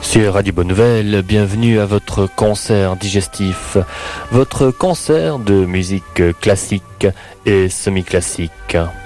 Sur Radio Bonne Nouvelle, bienvenue à votre concert digestif, votre concert de musique classique et semi-classique.